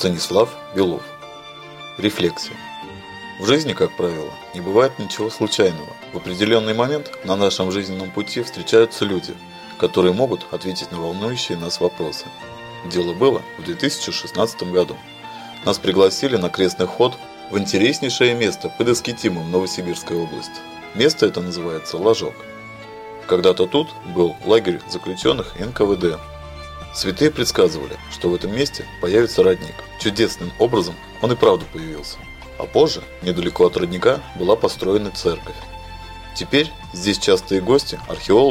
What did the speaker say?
Станислав Белов. Рефлексия. В жизни, как правило, не бывает ничего случайного. В определенный момент на нашем жизненном пути встречаются люди, которые могут ответить на волнующие нас вопросы. Дело было в 2016 году. Нас пригласили на крестный ход в интереснейшее место под Искитимом Новосибирской области. Место это называется Ложок. Когда-то тут был лагерь заключенных НКВД. Святые предсказывали, что в этом месте появится родник. Чудесным образом он и правда появился. А позже, недалеко от родника, была построена церковь. Теперь здесь частые гости, археологи,